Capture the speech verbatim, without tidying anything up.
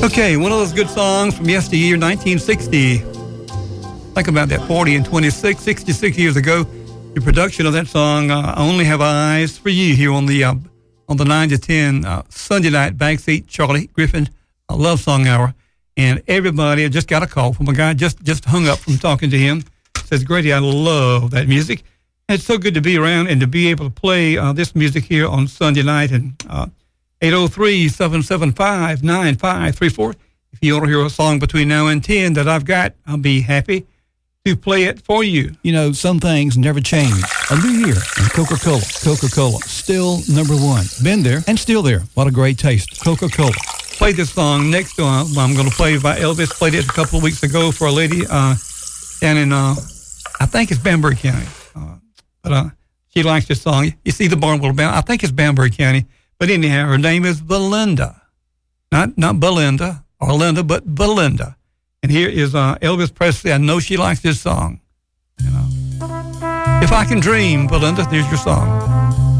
Okay, one of those good songs from yesteryear, nineteen sixty. Think about that, forty and twenty-six, sixty-six years ago. The production of that song, uh, I Only Have Eyes for You, here on the uh, on the nine to ten uh, Sunday night Backseat Charlie Griffin uh, Love Song Hour. And everybody, I just got a call from a guy, just, just hung up from talking to him. Says, Grady, I love that music. It's so good to be around and to be able to play uh, this music here on Sunday night. And uh, eight oh three, seven seven five, nine five three four. If you want to hear a song between now and ten that I've got, I'll be happy to play it for you. You know, some things never change. A new year and Coca-Cola. Coca-Cola, still number one. Been there and still there. What a great taste. Coca-Cola. Play this song next to uh, I'm going to play by Elvis. Played it a couple of weeks ago for a lady uh, down in, uh, I think it's Banbury County. Uh, but uh, she likes this song. You see the Barnwell Band? I think it's Banbury County. But anyhow, her name is Belinda. Not not Belinda or Linda, but Belinda. And here is uh, Elvis Presley. I know she likes this song. You know, If I Can Dream, Belinda, there's your song.